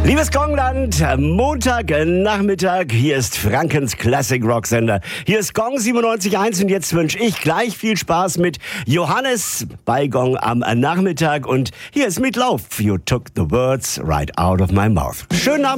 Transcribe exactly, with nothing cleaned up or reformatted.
Liebes Gongland, Montagnachmittag, hier ist Frankens Classic Rock Sender. Hier ist Gong siebenundneunzig Komma eins und jetzt wünsche ich gleich viel Spaß mit Johannes bei Gong am Nachmittag. Und hier ist Meat Loaf. You took the words right out of my mouth. Schönen Abend.